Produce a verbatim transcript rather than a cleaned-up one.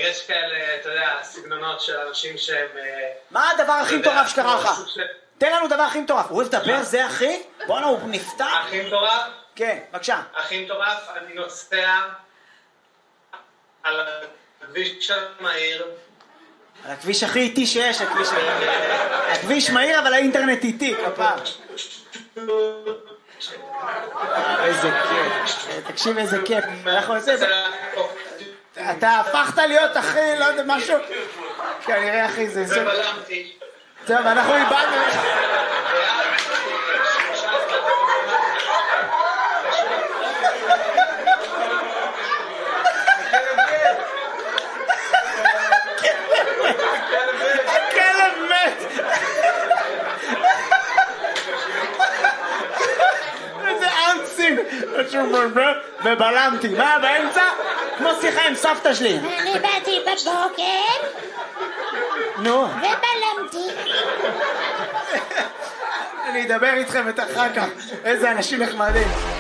יש כאלה, אתה יודע, סגנונות של אנשים שהם... מה הדבר הכי מטורף שקרה לך? תן לנו דבר הכי מטורף. הוא אוהב לדבר, זה אחי? בוא'נה, הוא נפתח? הכי מטורף? כן, בבקשה. הכי מטורף, אני נוסע על הכביש המהיר. על הכביש הכי איטי שיש, הכביש... הכביש מהיר, אבל האינטרנט איטי, כפר. איזה כיף. תקשיב איזה כיף. אנחנו עושים... אתה הפכת להיות אחי, לא יודע, משהו... כנראה אחי, זה... זה בלמתי. טוב, אנחנו איבדנו... הכלב מת! איזה אנסים! ובלמתי, מה באמצע? כמו שיחה עם סבתא שלי. אני באתי בבוקר נו, ובלמתי. אני אדבר איתכם את אחר כך. איזה אנשים נחמדים.